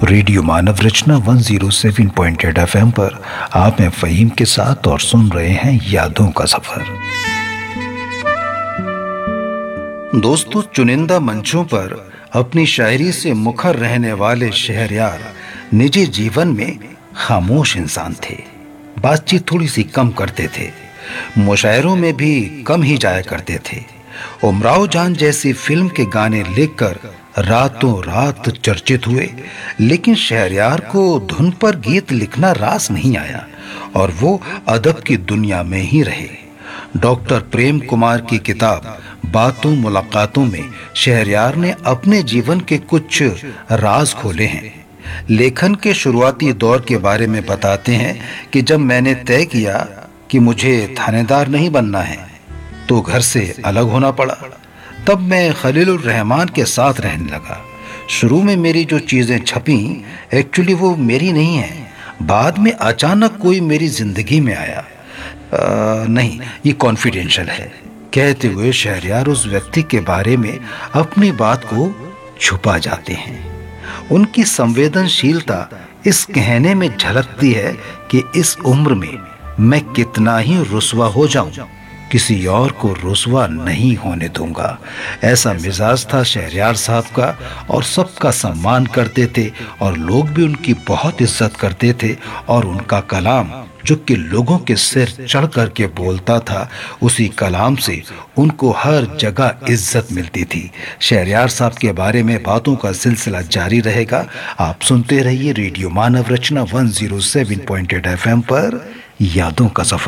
Radio मानव रचना 107.8 FM पर आप हैं फ़हीम के साथ और सुन रहे हैं यादों का सफर। दोस्तों, चुनिंदा मंचों पर अपनी शायरी से मुखर रहने वाले शहरयार निजी जीवन में खामोश इंसान थे। बातचीत थोड़ी सी कम करते थे, मुशायरों में भी कम ही जाया करते थे। उमराव जान जैसी फिल्म के गाने लिखकर रातों रात चर्चित हुए, लेकिन शहरयार को धुन पर गीत लिखना रास नहीं आया और वो अदब की दुनिया में ही रहे। डॉक्टर प्रेम कुमार की किताब बातों मुलाकातों में शहरयार ने अपने जीवन के कुछ राज खोले हैं। लेखन के शुरुआती दौर के बारे में बताते हैं कि जब मैंने तय किया कि मुझे थानेदार नहीं बनना है तो घर से अलग होना पड़ा। तब मैं खलीलुर रहमान के साथ रहने लगा। शुरू में मेरी जो चीज़ें छपी एक्चुअली वो मेरी नहीं है। बाद में अचानक कोई मेरी जिंदगी में आया। नहीं, ये कॉन्फिडेंशियल है, कहते हुए शहरयार उस व्यक्ति के बारे में अपनी बात को छुपा जाते हैं। उनकी संवेदनशीलता इस कहने में झलकती है कि इस उम्र में मैं कितना ही रुस्वा हो जाऊं, किसी और को रुस्वा नहीं होने दूंगा। ऐसा मिजाज था शहरयार साहब का और सबका सम्मान करते थे और लोग भी उनकी बहुत इज्जत करते थे। और उनका कलाम जो कि लोगों के सिर चढ़ करके बोलता था, उसी कलाम से उनको हर जगह इज्जत मिलती थी। शहरयार साहब के बारे में बातों का सिलसिला जारी रहेगा। आप सुनते रहिए रेडियो मानव रचना 107.8 FM पर यादों का सफर।